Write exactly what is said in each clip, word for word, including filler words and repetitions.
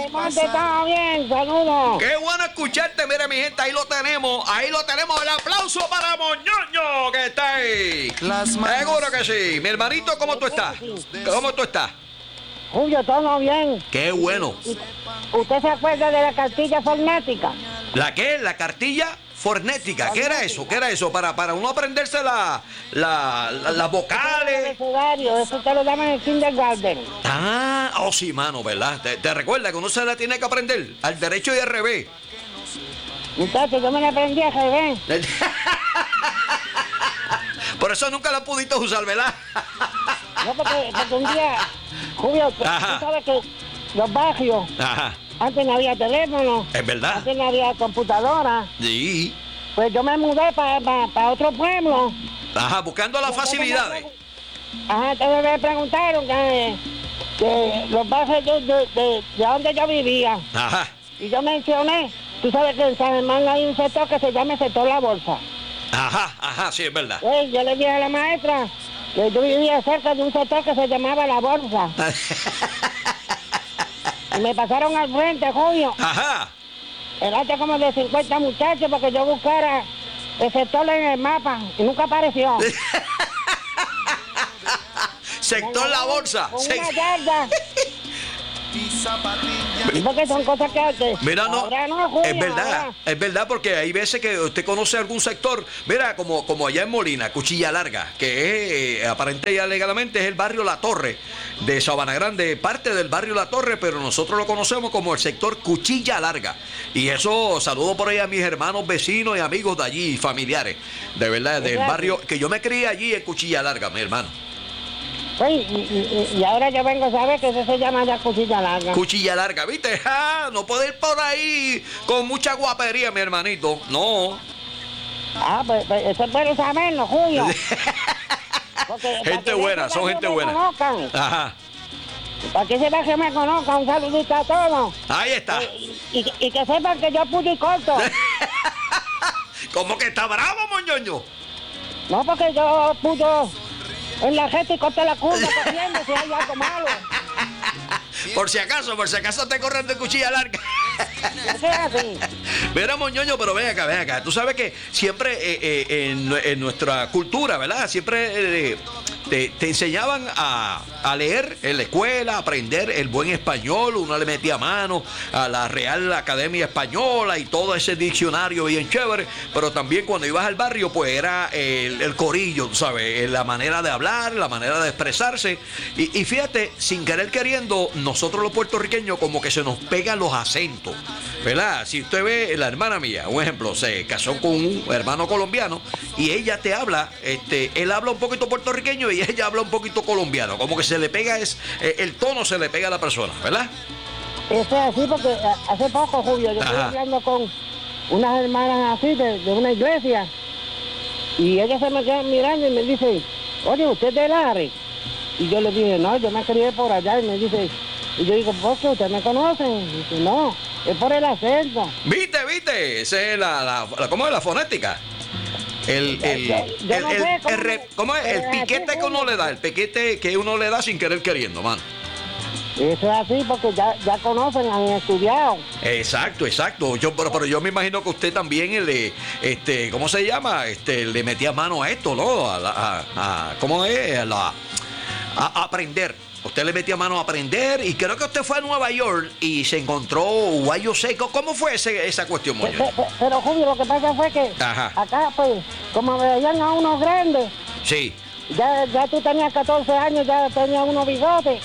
Monte, todo bien, saludos. Qué bueno escucharte, mira mi gente, ahí lo tenemos, ahí lo tenemos, el aplauso para Moñoño, que está ahí. Seguro que sí. Mi hermanito, ¿cómo tú estás? ¿Cómo tú estás? Julio, todo bien. Qué bueno. ¿Usted se acuerda de la cartilla fornética? ¿La qué? ¿La cartilla fornética? ¿Qué era eso? ¿Qué era eso? Para, para uno aprenderse la, la, la- las vocales. Eso te lo llaman en el kindergarten. Ah, oh sí, mano, ¿verdad? Te, te recuerda que uno se la tiene que aprender al derecho y al revés. Muchachos, yo me la aprendí al revés. Por eso nunca la pudiste usar, ¿verdad? No, porque, porque un día, Julio, tú Ajá. sabes que los barrios, Ajá, antes no había teléfono, es verdad. antes no había computadora. Sí. Pues yo me mudé para otro pueblo. Ajá, buscando las facilidades. Ajá, entonces me preguntaron que, que los barrios de, de, de, de donde yo vivía. Ajá. Y yo mencioné, tú sabes que en San Germán hay un sector que se llama el sector La Bolsa. Ajá, ajá, sí, es verdad. Pues yo le dije a la maestra que yo vivía cerca de un sector que se llamaba La Bolsa. Y me pasaron al frente, Julio. Ajá. Eraste como de cincuenta muchachos para que yo buscara el sector en el mapa y nunca apareció. Sector La Bolsa. Con Se- una yarda. Porque son cosas que... que Mira, no, ahora no, Julio, es verdad, ahora. es verdad, porque hay veces que usted conoce algún sector, mira, como, como allá en Molina, Cuchilla Larga, que es, eh, aparente ya legalmente es el barrio La Torre de Sabana Grande, parte del barrio La Torre, pero nosotros lo conocemos como el sector Cuchilla Larga. Y eso, saludo por ahí a mis hermanos, vecinos y amigos de allí, familiares, de verdad, del Exacto. barrio, que yo me crié allí en Cuchilla Larga, mi hermano. Pues, y, y, y ahora yo vengo a saber que eso se llama ya Cuchilla Larga. Cuchilla Larga, ¿viste? Ah, no puede ir por ahí con mucha guapería, mi hermanito. No. Ah, pues, pues eso es bueno saberlo, Julio. Porque para Gente que buena, ese son barrio gente me buena. conozcan, Ajá. para que ese barrio me conozca, un saludito a todos. Ahí está. Y, y, y que sepan que yo pude y corto. ¿Cómo que está bravo, moñoño? No, porque yo pudo en la gente y corté la curva corriendo si hay algo malo. Por si acaso, por si acaso te corren de cuchilla larga. Eso es así. Mira, moñoño, pero ven acá, ven acá. Tú sabes que siempre eh, eh, en, en nuestra cultura, ¿verdad? Siempre eh, te, te enseñaban a, a leer en la escuela, a aprender el buen español. Uno le metía mano a la Real Academia Española y todo ese diccionario bien chévere. Pero también cuando ibas al barrio, pues era el, el corillo, tú sabes, la manera de hablar, la manera de expresarse. Y, y fíjate, sin querer queriendo, nosotros los puertorriqueños como que se nos pegan los acentos, ¿verdad? Si usted ve, la hermana mía, un ejemplo, se casó con un hermano colombiano y ella te habla, este, él habla un poquito puertorriqueño y ella habla un poquito colombiano, como que se le pega, es eh, el tono se le pega a la persona, ¿verdad? Eso es así porque eh, hace poco, Julio, yo estoy Ajá. hablando con unas hermanas así de, de una iglesia y ellas se me quedan mirando y me dicen, oye, ¿usted es de Lares? Y yo le dije, no, yo me crié por allá. Y me dice, y yo digo, ¿por qué ustedes me conocen? Y dice, no, es por el acento. ¿Viste, viste? Esa es la, la, la- ¿cómo es la fonética? El, el, Yo- yo el, no el- sé cómo- el re- ¿cómo es? El pero piquete así, que uno Julio. le da, el piquete que uno le da sin querer queriendo, mano. Eso es así porque ya, ya conocen, han estudiado. Exacto, exacto. Yo, pero, pero yo me imagino que usted también le, este, ¿cómo se llama? Este, le metía mano a esto, ¿no? A, la- a- a- ¿cómo es? A, la- a- a aprender. Usted le metía mano a aprender y creo que usted fue a Nueva York y se encontró guayo seco. ¿Cómo fue ese- esa cuestión, Pe- Moño? pe- pe- Pero, Julio, lo que pasa fue que Ajá. acá, pues, como veían a unos grandes, Sí. ya, ya tú tenías catorce años, ya tenías unos bigotes.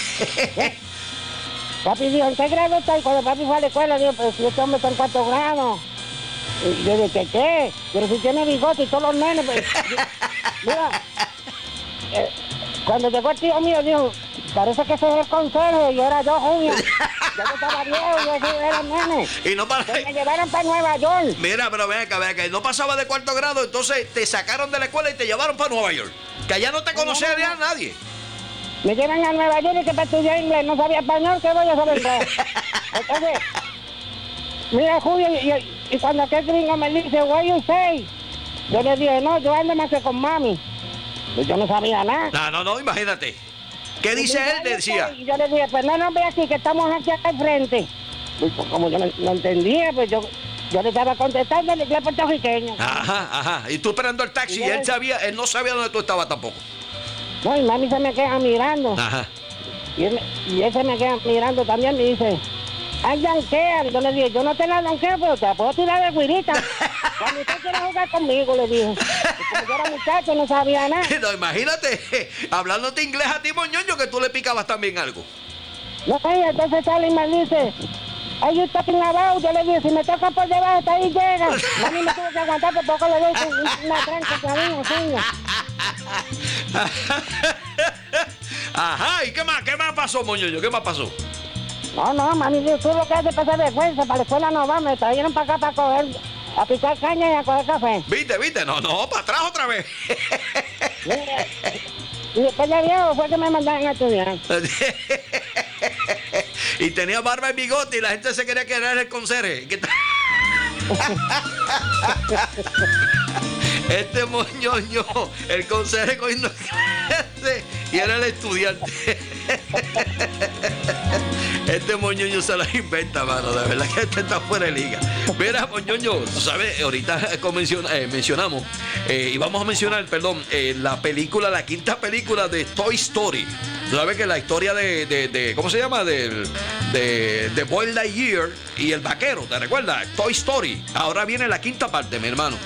Papi dijo, ¿en qué grado está? Y cuando papi fue a la escuela, dijo, pues si este hombre está en cuarto grado. Y yo dije, ¿qué qué? Pero si tiene bigote y todos los nenes, pues... yo- mira, eh, cuando llegó el tío mío, dijo, parece que ese es el conserje, y era yo, Julio. Yo no estaba viejo, yo sí era el nene. Y no para... Pues me llevaron para Nueva York. Mira, pero ven acá, ven acá. No pasaba de cuarto grado, entonces te sacaron de la escuela y te llevaron para Nueva York. Que allá no te conocía ya nadie. Me llevan a Nueva York y que para estudiar inglés, no sabía español, ¿qué voy a saber inglés? Entonces, mira, Julio, y, y cuando aquel gringo me dice, what you say? Yo le dije, no, yo ando más que con mami. Pues yo no sabía nada. No, no, no, imagínate. ¿Qué dice él? Decía. Y yo le dije, pues no, no, ve aquí, que estamos aquí al frente. Pues, como yo no, no entendía, pues yo, yo le estaba contestando en inglés puertorriqueño. Ajá, ajá. Y tú esperando el taxi y, y él sabía, él no sabía dónde tú estabas tampoco. No, y mami se me queda mirando. Ajá. Y él, y él se me queda mirando también y dice, ay, yanquea. Yo le dije, yo no te la yanqueo, pero te la puedo tirar de guirita. Cuando usted quiera jugar conmigo, le dije. Y como yo era muchacho, no sabía nada. No, imagínate, hablándote inglés a ti, Moñoño, que tú le picabas también algo. No, y entonces sale y me dice, are you talking about? Yo le dije, si me toca por debajo, hasta ahí llega. Mami me tuvo que aguantar, por poco le doy una tranca camino, señor. Ajá, ¿y qué más? ¿Qué más pasó, Moñoño? ¿Qué más pasó? No, no, mami, tú lo que haces es pasar vergüenza. Para la escuela no va, me trajeron para acá para coger, a picar caña y a coger café. ¿Viste, viste? No, no, para atrás otra vez. Y después de viejo fue que me mandaron a estudiar. Y tenía barba y bigote y la gente se quería quedar el conserje. ¿Qué tal? Este Moñoño, el conserje cogiendo clase y era el estudiante. Este Moñoño se la inventa, mano. De verdad que este está fuera de liga. Mira, Moñoño, tú sabes, ahorita eh, mencionamos, eh, y vamos a mencionar, perdón, eh, la película, la quinta película de Toy Story. Tú sabes que la historia de, de, de ¿cómo se llama? De, de, de Buzz Lightyear y el vaquero, ¿te recuerdas? Toy Story. Ahora viene la quinta parte, mi hermano.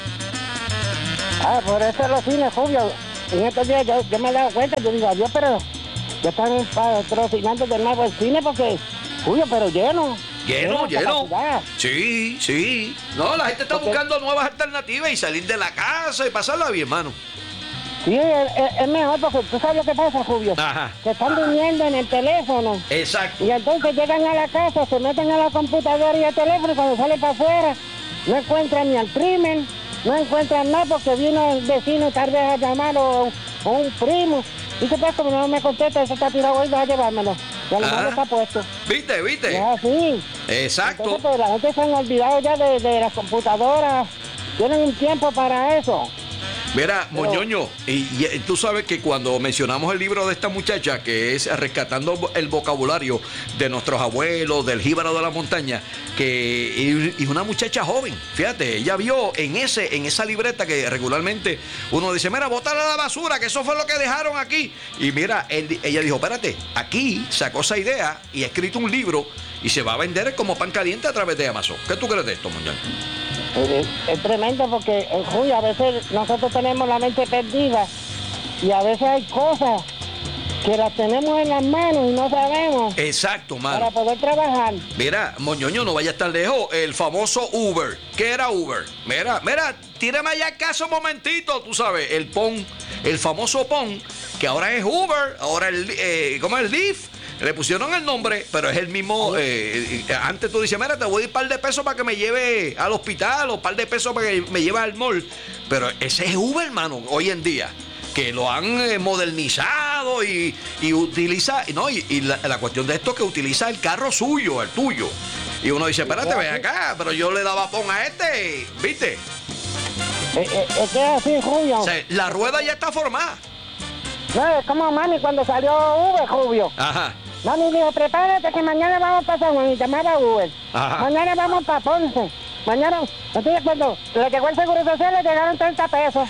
Ah, por eso los cines, Julio. En estos días yo, yo me he dado cuenta, yo digo, adiós, pero ya están patrocinando de nuevo el cine porque, Julio, pero lleno. Lleno, lleno. Sí, sí. No, la gente está porque... buscando nuevas alternativas y salir de la casa y pasarla bien, hermano. Sí, es, es mejor porque tú sabes lo que pasa, Julio. Ajá. Que están durmiendo en el teléfono. Exacto. Y entonces llegan a la casa, se meten a la computadora y al teléfono y cuando salen para afuera no encuentran ni al primer, no encuentran nada porque vino el vecino tal vez a llamar o, o un primo. Dice, pues como no me contesta, ese está tirado hoy, va a llevármelo. Y a lo mejor está puesto. ¿Viste, viste? Es así. Exacto. Entonces, pues, la gente se han olvidado ya de, de las computadoras. Tienen un tiempo para eso. Mira, Moñoño, y, y tú sabes que cuando mencionamos el libro de esta muchacha, que es Rescatando el Vocabulario de nuestros abuelos, del jíbaro de la montaña, que es una muchacha joven, fíjate, ella vio en ese en esa libreta que regularmente uno dice, mira, bótala a la basura, que eso fue lo que dejaron aquí. Y mira, él, ella dijo, espérate, aquí sacó esa idea y ha escrito un libro y se va a vender como pan caliente a través de Amazon. ¿Qué tú crees de esto, Moñoño? Es, es tremendo porque, Julio, a veces nosotros tenemos la mente perdida y a veces hay cosas que las tenemos en las manos y no sabemos. Exacto, mano. Para poder trabajar. Mira, Moñoño, no vayas tan lejos. El famoso Uber. ¿Qué era Uber? Mira, mira, tírame allá acá un momentito, tú sabes, el PON, el famoso PON, que ahora es Uber, ahora el, eh, ¿cómo es el Lyft? Le pusieron el nombre, pero es el mismo. Eh, antes tú dices, mira, te voy a ir un par de pesos para que me lleve al hospital o un par de pesos para que me lleve al mall. Pero ese es Uber, hermano, hoy en día. Que lo han eh, modernizado y, y utiliza. No, y, y la, la cuestión de esto es que utiliza el carro suyo, el tuyo. Y uno dice, espérate, ven acá, pero yo le daba pon a este, ¿viste? Es, es, es que es así, Julio. O sea, la rueda ya está formada. No, es como mami cuando salió Uber, Julio. Ajá. Mami dijo, prepárate que mañana vamos para San Juan y llamaba Uber. Ajá. Mañana vamos para Ponce. Mañana, entonces cuando le llegó el seguro social le llegaron treinta pesos.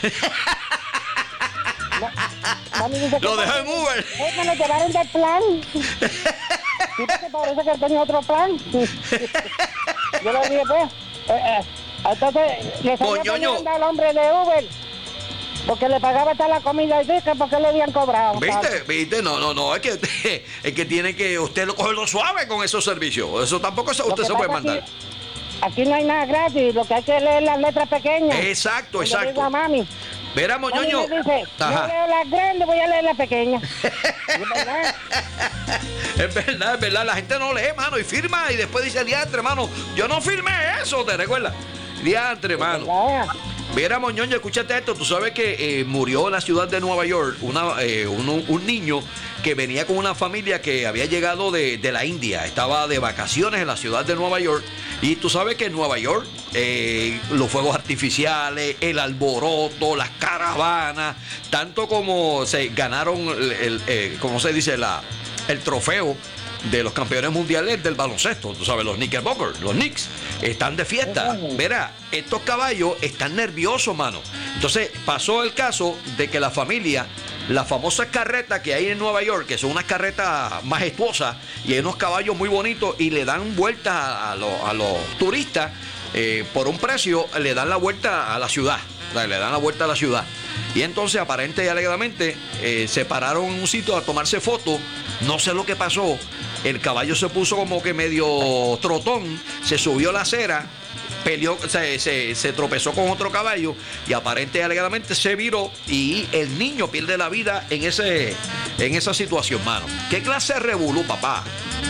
Mami dice, lo dejó en Uber. Eh, me lo llevaron del plan. Sí, porque parece que él tenía otro plan. Yo le dije, pues, eh, eh, entonces le salió al hombre de Uber. Porque le pagaba hasta la comida y dice porque le habían cobrado. ¿Viste? ¿Sabes? ¿Viste? No, no, no. Es que, es que tiene que usted lo cogerlo suave con esos servicios. Eso tampoco se, usted se puede mandar. Aquí, aquí no hay nada gratis. Lo que hay que leer las letras pequeñas. Exacto, exacto. Le digo a mami. Verá, Moñoño. Mami me dice, no leo las grandes, voy a leer las pequeñas. ¿Es verdad? Es verdad, es verdad. La gente no lee, mano, y firma y después dice, diantre, mano, yo no firmé eso, ¿te recuerdas? Diantre, mano. Mira, Moñoño, escúchate esto. Tú sabes que eh, murió en la ciudad de Nueva York una, eh, un, un niño que venía con una familia que había llegado de, de la India. Estaba de vacaciones en la ciudad de Nueva York Y tú sabes que en Nueva York, eh, los fuegos artificiales, el alboroto, las caravanas, tanto como se ganaron, el, el, eh, ¿cómo se dice? La, el trofeo de los campeones mundiales del baloncesto. Tú sabes, los Knickerbockers, los Knicks, están de fiesta. Verá, estos caballos están nerviosos, mano. Entonces, pasó el caso de que la familia, las famosas carretas que hay en Nueva York, que son unas carretas majestuosas y hay unos caballos muy bonitos y le dan vueltas a, a, los, a los turistas, eh, por un precio, le dan la vuelta a la ciudad. O sea, le dan la vuelta a la ciudad. Y entonces, aparente y alegadamente, eh, se pararon en un sitio a tomarse fotos. No sé lo que pasó. El caballo se puso como que medio trotón, se subió la acera, peleó, se, se, se tropezó con otro caballo y aparente y alegadamente se viró y el niño pierde la vida en ese en esa situación, mano. ¿Qué clase de revolú, papá?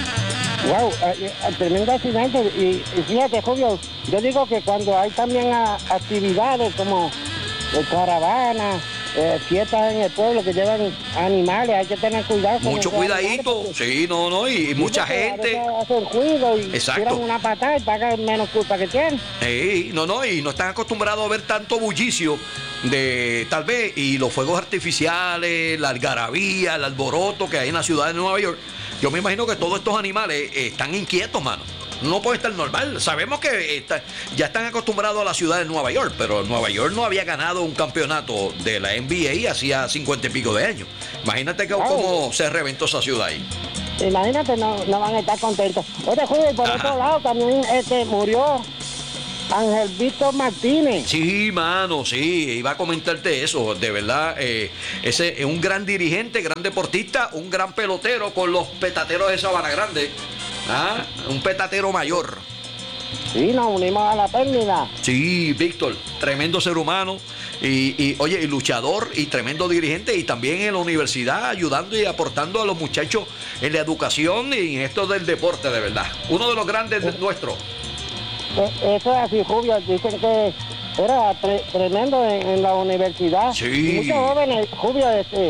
Wow, eh, eh, tremendo accidente. Y, y fíjate, Julio, yo digo que cuando hay también a, actividades como eh, caravanas, Eh, fiestas en el pueblo que llevan animales, hay que tener cuidado. Mucho cuidadito, sí, no, no, y, y mucha gente. Hacen ruido y exacto, tiran una patada y pagan menos culpa que tienen. Sí, no, no, y no están acostumbrados a ver tanto bullicio de tal vez, y los fuegos artificiales, la algarabía, el alboroto que hay en la ciudad de Nueva York. Yo me imagino que todos estos animales eh, están inquietos, mano. No puede estar normal. Sabemos que está, ya están acostumbrados a la ciudad de Nueva York, pero Nueva York no había ganado un campeonato de la N B A hacía cincuenta y pico de años. Imagínate que, cómo se reventó esa ciudad ahí. Imagínate, no, no van a estar contentos. Oye, Julio, por Ajá. otro lado también este, murió Ángel Víctor Martínez. Sí, mano, sí, iba a comentarte eso. De verdad, eh, ese es un gran dirigente, gran deportista, un gran pelotero con los petateros de Sabana Grande. Ah, un petatero mayor. Sí, nos unimos a la pérdida. Sí, Víctor, tremendo ser humano y, y oye, y luchador y tremendo dirigente, y también en la universidad ayudando y aportando a los muchachos en la educación y en esto del deporte, de verdad. Uno de los grandes de nuestros. Eso es así, Julio. Dicen que era tre tremendo en, en la universidad. Sí. Y muchos jóvenes, Julio, este,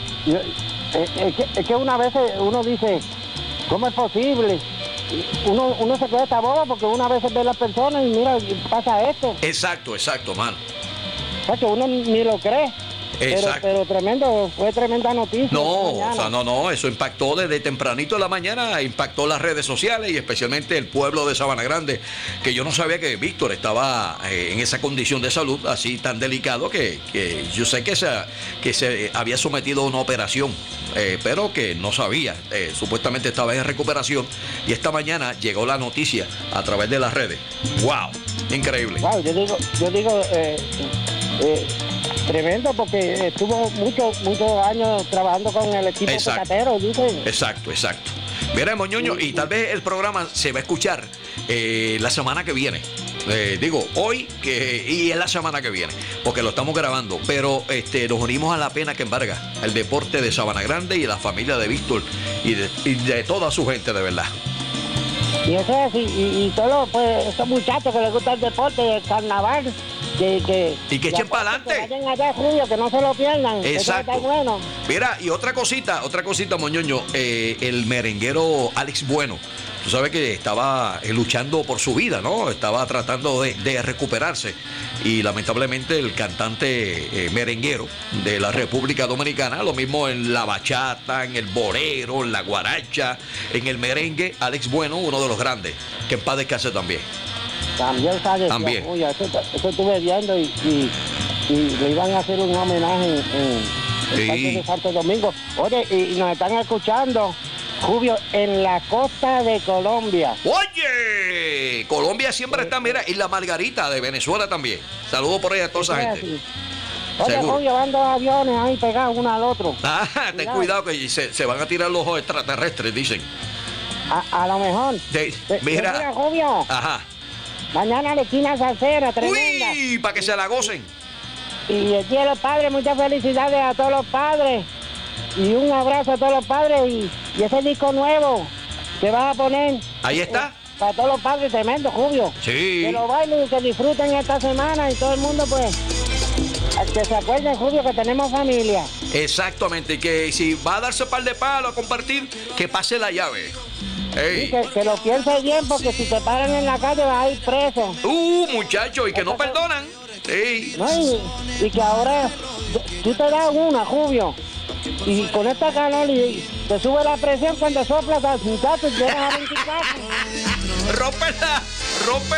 es, es, que, es que una vez uno dice, ¿cómo es posible? Uno, uno se queda esta boba porque una vez ve a las personas y mira, pasa esto. Exacto, exacto, mano. O sea, que uno ni lo cree. Pero, pero tremendo, fue tremenda noticia. No, o sea, no, no, eso impactó desde tempranito de la mañana, impactó las redes sociales y especialmente el pueblo de Sabana Grande, que yo no sabía que Víctor estaba eh, en esa condición de salud así tan delicado que, que yo sé que se, que se había sometido a una operación, eh, pero que no sabía, eh, supuestamente estaba en recuperación y esta mañana llegó la noticia a través de las redes. ¡Wow! Increíble. Wow, yo digo, yo digo, eh, eh, tremendo, porque estuvo muchos muchos años trabajando con el equipo pecatero, dicen. Exacto, exacto. Mira, Moñoño, sí, y tal vez el programa se va a escuchar eh, la semana que viene. Eh, digo, hoy que, y es la semana que viene, porque lo estamos grabando, pero este, nos unimos a la pena que embarga el deporte de Sabana Grande y la familia de Víctor y de, y de toda su gente, de verdad. Y eso es, y, y, y todos pues, estos muchachos que les gusta el deporte, el carnaval, que, que, y que echen para adelante. Que vayan allá, Julio, que no se lo pierdan. Exacto. Está bueno. Mira, y otra cosita, otra cosita, Moñoño, eh, el merenguero Alex Bueno. Tú sabes que estaba eh, luchando por su vida, ¿no? Estaba tratando de, de recuperarse. Y lamentablemente el cantante eh, merenguero de la República Dominicana, lo mismo en la bachata, en el bolero, en la guaracha, en el merengue, Alex Bueno, uno de los grandes, que en paz descanse también. También, ¿sabes? También. Uy, eso, eso estuve viendo y, y, y le iban a hacer un homenaje en, en el sí. Parque de Santo Domingo. Oye, y, y nos están escuchando, Julio, en la costa de Colombia. Oye, Colombia siempre está, mira, y la Margarita de Venezuela también. Saludos por ahí a toda esa gente. Así. Oye, Julio, van dos aviones ahí pegados uno al otro. Ah, ten cuidado, cuidado que se, se van a tirar los extraterrestres, dicen. A, a lo mejor. De, mira, mira, Julio. Ajá. Mañana la esquina salsera, tremenda. Uy, para que se la gocen. Y el día de los padres, muchas felicidades a todos los padres. Y un abrazo a todos los padres. Y, y ese disco nuevo que vas a poner. Ahí está. Eh, para todos los padres, tremendo, Julio. Sí. Que lo bailen y que disfruten esta semana y todo el mundo, pues. Que se acuerden, Julio, que tenemos familia. Exactamente. Y que si va a darse par de palos a compartir, que pase la llave. Ey. Sí, que, que lo pienses bien, porque si te paran en la calle vas a ir preso. Uh, muchacho, y que no perdonan. Ey. No, y, y que ahora tú te das una, Rubio, y con esta calor y te sube la presión cuando soplas, muchachos, llegas a veinticuatro. Rómpela, rompe